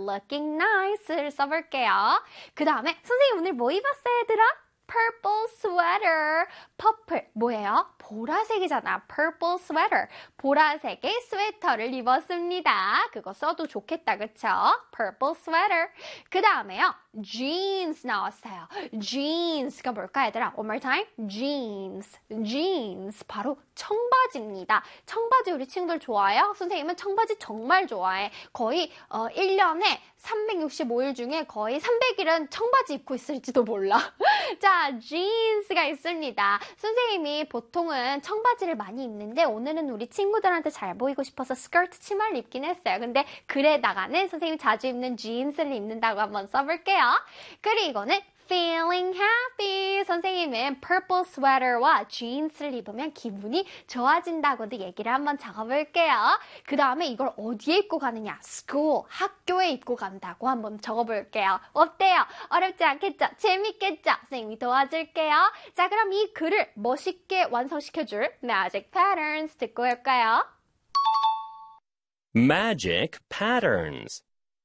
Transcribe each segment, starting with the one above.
looking nice를 써볼게요. 그 다음에 선생님 오늘 뭐 입었어요, 얘들아? Purple sweater. purple 뭐예요? 보라색이잖아. Purple sweater. 보라색의 스웨터를 입었습니다. 그거 써도 좋겠다, 그쵸? Purple sweater. 그 다음에요. jeans 나왔어요. jeans가 뭘까, 얘들아? One more time. jeans. jeans. 바로 청바지입니다. 청바지 우리 친구들 좋아해요? 선생님은 청바지 정말 좋아해. 거의 1년에 365일 중에 거의 300일은 청바지 입고 있을지도 몰라. 자, jeans가 있습니다. 선생님이 보통은 청바지를 많이 입는데 오늘은 우리 친구들한테 잘 보이고 싶어서 스커트 치마를 입긴 했어요. 근데 글에다가는 선생님이 자주 입는 jeans를 입는다고 한번 써볼게요. 그리고는 feeling happy. 선생님은 purple sweater와 jeans를 입으면 기분이 좋아진다고도 얘기를 한번 적어볼게요. 그 다음에 이걸 어디에 입고 가느냐? school, 학교에 입고 간다고 한번 적어볼게요. 어때요? 어렵지 않겠죠? 재밌겠죠? 선생님이 도와줄게요. 자, 그럼 이 글을 멋있게 완성시켜줄 magic patterns 듣고 올까요? Magic patterns.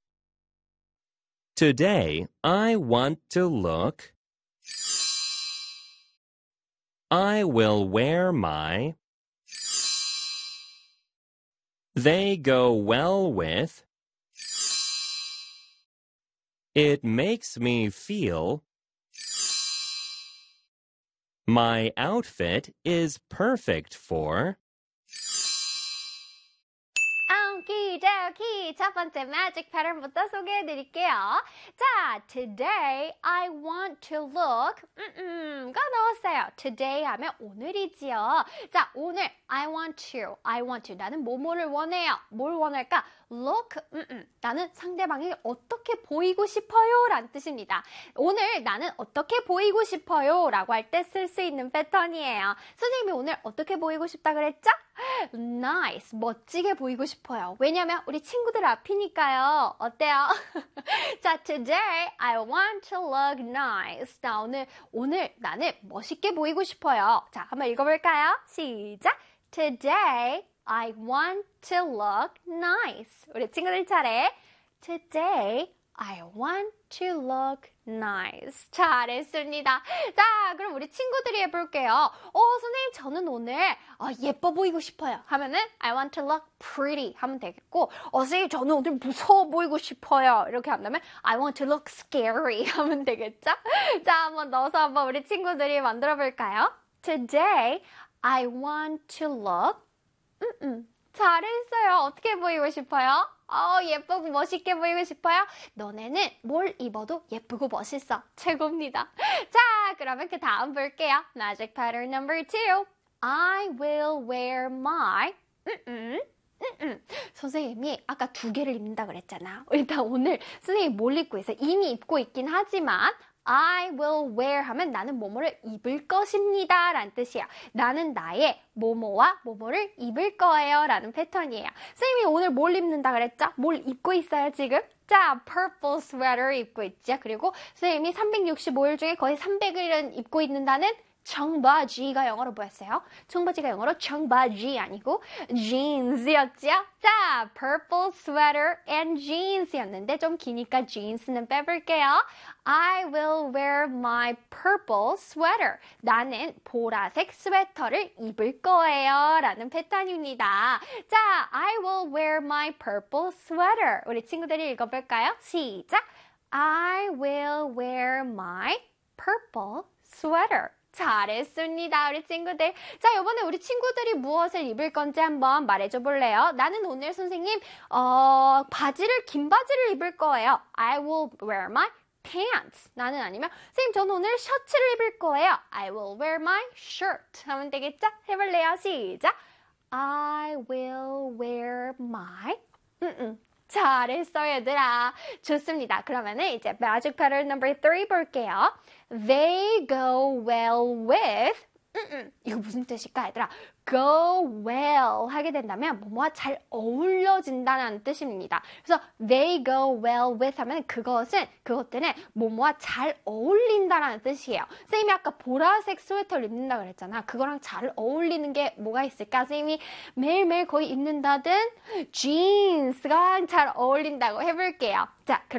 Today, I want to look. I will wear my. They go well with. It makes me feel. My outfit is perfect for. 오키도키 첫 번째 magic pattern부터 소개해드릴게요. 자, today I want to look 가 나왔어요. today 하면 오늘이지요. 자, 오늘 I want to 나는 뭐뭐를 원해요. 뭘 원할까? look 나는 상대방이 어떻게 보이고 싶어요 라는 뜻입니다. 오늘 나는 어떻게 보이고 싶어요 라고 할 때 쓸 수 있는 패턴이에요. 선생님이 오늘 어떻게 보이고 싶다 그랬죠? nice, 멋지게 보이고 싶어요. 왜냐면 우리 친구들 앞이니까요. 어때요? 자, today I want to look nice. 나 오늘 나는 멋있게 보이고 싶어요. 자, 한번 읽어볼까요? 시작! Today I want to look nice. 우리 친구들 차례. Today I want to look nice. 잘했습니다. 자, 그럼 우리 친구들이 해볼게요. 선생님, 저는 오늘 예뻐 보이고 싶어요. 하면은 I want to look pretty 하면 되겠고, 선생님, 저는 오늘 무서워 보이고 싶어요. 이렇게 한다면 I want to look scary 하면 되겠죠? 자, 한번 넣어서 한번 우리 친구들이 만들어 볼까요? Today I want to look 잘했어요. 어떻게 보이고 싶어요? 예쁘고 멋있게 보이고 싶어요? 너네는 뭘 입어도 예쁘고 멋있어. 최고입니다. 자, 그러면 그 다음 볼게요. Magic pattern number 2. I will wear my 선생님이 아까 2개를 입는다 그랬잖아. 일단 오늘 선생님이 뭘 입고 있어? 이미 입고 있긴 하지만 I will wear 하면 나는 뭐뭐를 입을 것입니다 라는 뜻이야. 나는 나의 뭐뭐와 뭐뭐를 입을 거예요 라는 패턴이에요. 선생님이 오늘 뭘 입는다 그랬죠? 뭘 입고 있어요 지금? 자, purple sweater 입고 있죠. 그리고 선생님이 365일 중에 거의 300일은 입고 있는다는 청바지가 영어로 뭐였어요? 청바지가 영어로 청바지 아니고 jeans였죠? 자, purple sweater and jeans였는데 좀 기니까 jeans는 빼볼게요. I will wear my purple sweater. 나는 보라색 스웨터를 입을 거예요. 라는 패턴입니다. 자, I will wear my purple sweater. 우리 친구들이 읽어볼까요? 시작! I will wear my purple sweater. 잘했습니다, 우리 친구들. 자, 이번에 우리 친구들이 무엇을 입을 건지 한번 말해줘 볼래요? 나는 오늘 선생님, 긴 바지를 입을 거예요. I will wear my pants. 나는 아니면, 선생님, 저는 오늘 셔츠를 입을 거예요. I will wear my shirt. 하면 되겠죠? 해볼래요? 시작. I will wear my, 잘했어, 얘들아. 좋습니다. 그러면은 이제 magic pattern number 3 볼게요. They go well with 이거 무슨 뜻일까, 얘들아? go well 하게 된다면 뭐뭐와 잘 어울려진다는 뜻입니다. 그래서 they go well with 하면 그것들은 뭐뭐와 잘 어울린다라는 뜻이에요. 선생님이 아까 보라색 스웨터를 입는다 그랬잖아. 그거랑 잘 어울리는 게 뭐가 있을까? 선생님이 매일매일 거의 입는다든 jeans가 잘 어울린다고 해볼게요. 자,